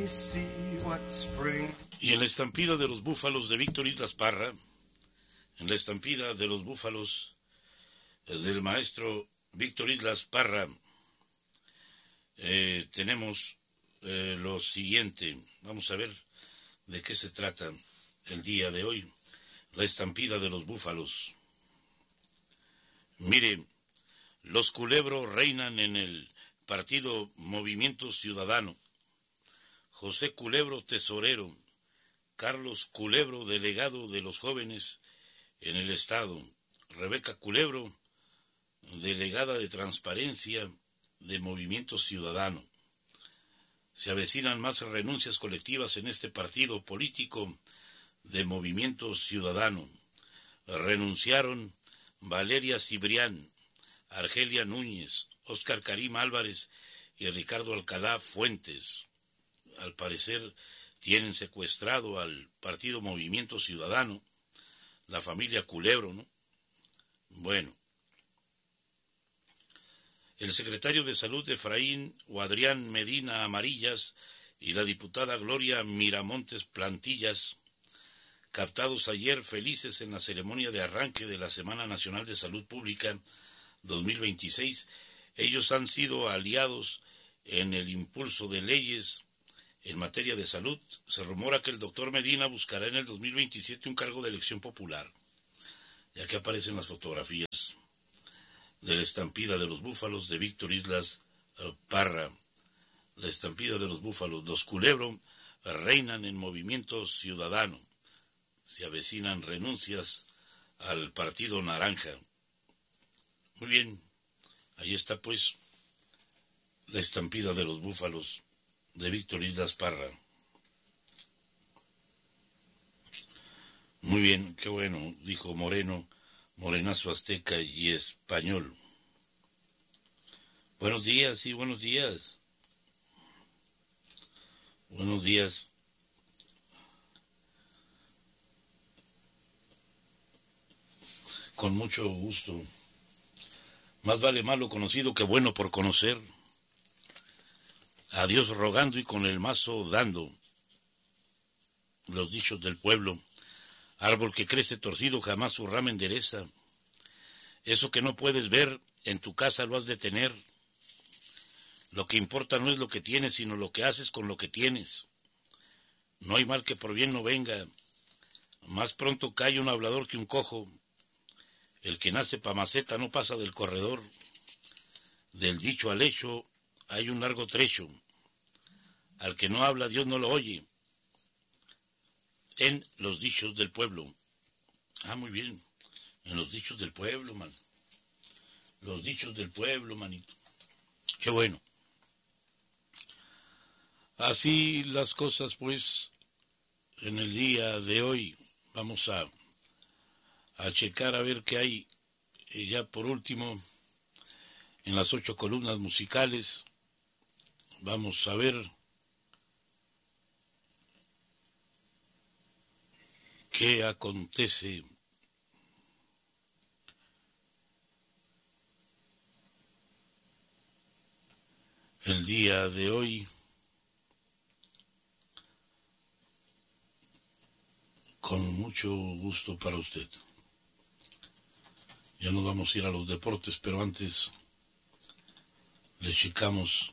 Y en la estampida de los búfalos de Víctor Islas Parra, en la estampida de los búfalos del maestro Víctor Islas Parra, tenemos lo siguiente. Vamos a ver de qué se trata el día de hoy. La estampida de los búfalos. Mire, los Culebro reinan en el partido Movimiento Ciudadano. José Culebro, tesorero. Carlos Culebro, delegado de los jóvenes en el Estado. Rebeca Culebro, delegada de Transparencia de Movimiento Ciudadano. Se avecinan más renuncias colectivas en este partido político de Movimiento Ciudadano. Renunciaron Valeria Cibrián, Argelia Núñez, Óscar Karim Álvarez y Ricardo Alcalá Fuentes. Al parecer tienen secuestrado al partido Movimiento Ciudadano, la familia Culebro, ¿no? Bueno. El secretario de Salud Efraín o Adrián Medina Amarillas y la diputada Gloria Miramontes Plantillas, captados ayer felices en la ceremonia de arranque de la Semana Nacional de Salud Pública 2026, ellos han sido aliados en el impulso de leyes en materia de salud. Se rumora que el doctor Medina buscará en el 2027 un cargo de elección popular, ya que aparecen las fotografías de la estampida de los búfalos de Víctor Islas Parra. La estampida de los búfalos. Los Culebro reinan en Movimiento Ciudadano. Se avecinan renuncias al Partido Naranja. Muy bien, ahí está pues la estampida de los búfalos de Víctor Islas Parra. Muy bien, qué bueno, dijo Moreno, morenazo azteca y español. Buenos días, sí, buenos días. Buenos días. Con mucho gusto. Más vale malo conocido que bueno por conocer. A Dios rogando y con el mazo dando. Los dichos del pueblo. Árbol que crece torcido jamás su rama endereza. Eso que no puedes ver, en tu casa lo has de tener. Lo que importa no es lo que tienes, sino lo que haces con lo que tienes. No hay mal que por bien no venga. Más pronto cae un hablador que un cojo. El que nace pa' maceta no pasa del corredor. Del dicho al hecho hay un largo trecho. Al que no habla Dios no lo oye. En los dichos del pueblo. Muy bien. En los dichos del pueblo, man. Los dichos del pueblo, manito. Qué bueno. Así las cosas, pues, en el día de hoy. Vamos a checar a ver qué hay. Ya por último, en las 8 columnas musicales, vamos a ver qué acontece el día de hoy con mucho gusto para usted. Ya nos vamos a ir a los deportes, pero antes le checamos,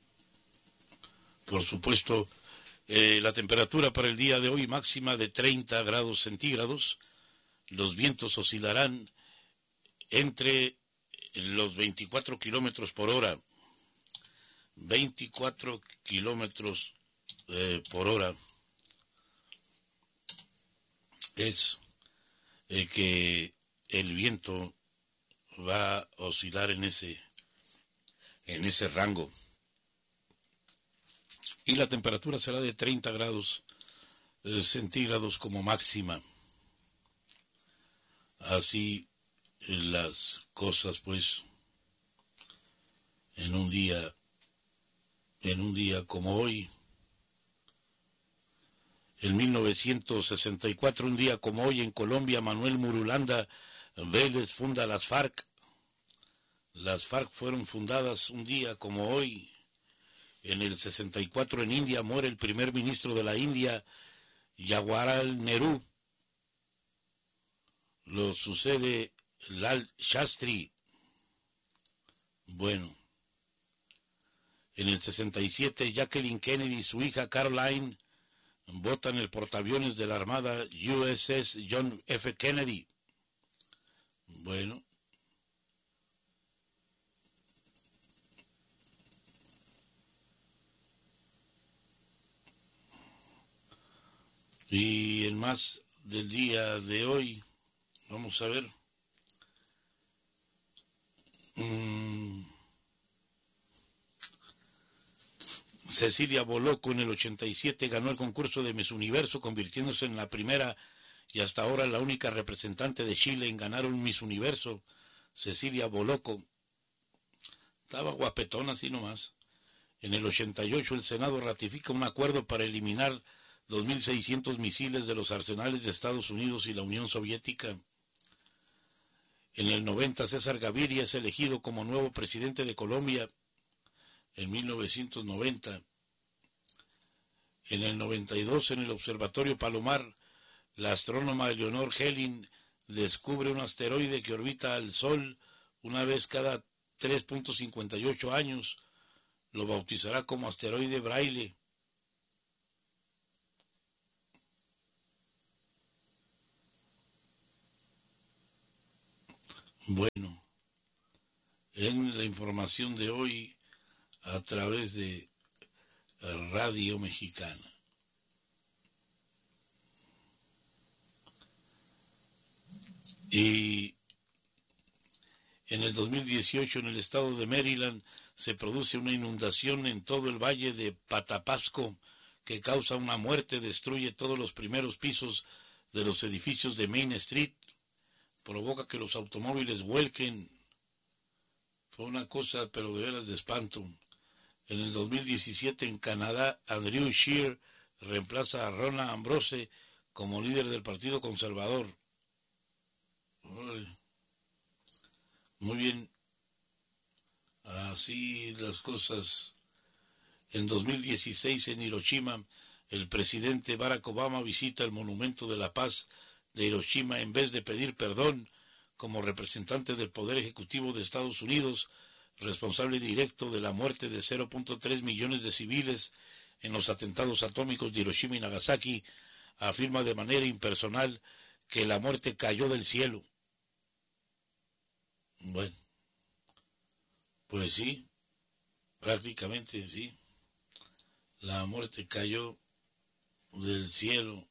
por supuesto, la temperatura para el día de hoy máxima de 30 grados centígrados. Los vientos oscilarán entre los 24 kilómetros por hora. 24 kilómetros por hora es que el viento va a oscilar en ese rango. Y la temperatura será de 30 grados centígrados como máxima. Así las cosas, pues, en un día como hoy, en 1964, un día como hoy en Colombia, Manuel Murulanda Vélez funda las FARC. Las FARC fueron fundadas un día como hoy, En el 64 en India muere el primer ministro de la India, Jawaharlal Nehru. Lo sucede Lal Shastri. Bueno. En el 67, Jacqueline Kennedy y su hija Caroline botan el portaaviones de la Armada USS John F. Kennedy. Bueno. Y en más del día de hoy, vamos a ver. Cecilia Bolocco en el 87 ganó el concurso de Miss Universo, convirtiéndose en la primera y hasta ahora la única representante de Chile en ganar un Miss Universo. Cecilia Bolocco. Estaba guapetona así nomás. En el 88 el Senado ratifica un acuerdo para eliminar 2.600 misiles de los arsenales de Estados Unidos y la Unión Soviética. En el 90 César Gaviria es elegido como nuevo presidente de Colombia. En 1990. En el 92 en el Observatorio Palomar, la astrónoma Eleonor Helin descubre un asteroide que orbita al Sol una vez cada 3.58 años. Lo bautizará como asteroide Braille. Bueno, en la información de hoy a través de Radio Mexicana. Y en el 2018 en el estado de Maryland se produce una inundación en todo el valle de Patapasco que causa una muerte, destruye todos los primeros pisos de los edificios de Main Street, provoca que los automóviles vuelquen. Fue una cosa, pero de veras de espanto. En el 2017 en Canadá, Andrew Scheer reemplaza a Rona Ambrose como líder del Partido Conservador. Muy bien. Así las cosas. En 2016 en Hiroshima, el presidente Barack Obama visita el Monumento de la Paz de Hiroshima en vez de pedir perdón como representante del Poder Ejecutivo de Estados Unidos, responsable directo de la muerte de 0.3 millones de civiles en los atentados atómicos de Hiroshima y Nagasaki, afirma de manera impersonal que la muerte cayó del cielo. Bueno, pues sí, prácticamente sí. La muerte cayó del cielo.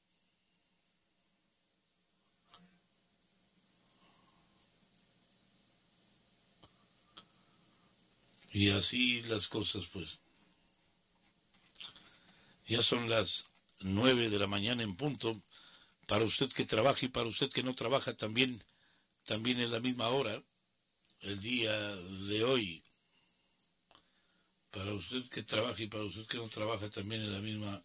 Y así las cosas, pues. Ya son las 9 de la mañana en punto. Para usted que trabaja y para usted que no trabaja también es la misma hora, el día de hoy. Para usted que trabaja y para usted que no trabaja también es la misma.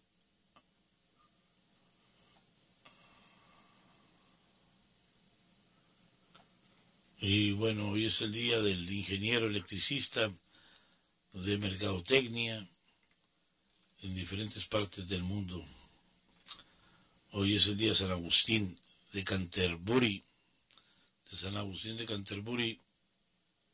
Y bueno, hoy es el día del ingeniero electricista, de mercadotecnia, en diferentes partes del mundo. Hoy es el día de San Agustín de Canterbury. De San Agustín de Canterbury.